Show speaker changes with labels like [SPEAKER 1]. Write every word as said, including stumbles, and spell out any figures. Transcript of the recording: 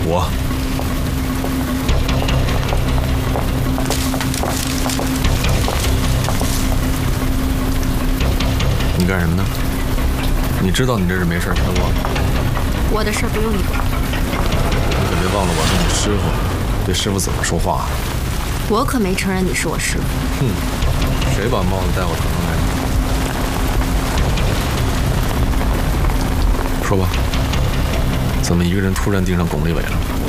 [SPEAKER 1] 我。你干什么呢？你知道你这是没事，别忘了。
[SPEAKER 2] 我的事不用你管。
[SPEAKER 1] 你可别忘了我是你师傅，对师傅怎么说话。
[SPEAKER 2] 我可没承认你是我师傅。
[SPEAKER 1] 哼，谁把帽子戴我头上来？说吧，怎么一个人突然盯上巩立伟了？